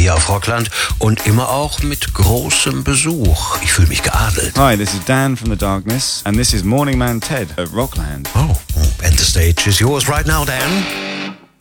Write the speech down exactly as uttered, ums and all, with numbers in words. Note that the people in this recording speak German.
hier auf Rockland und immer auch mit großem Besuch. Ich fühle mich geadelt. Hi, this is Dan from The Darkness and this is Morning Man Ted at Rockland. Oh, and the stage is yours right now, Dan.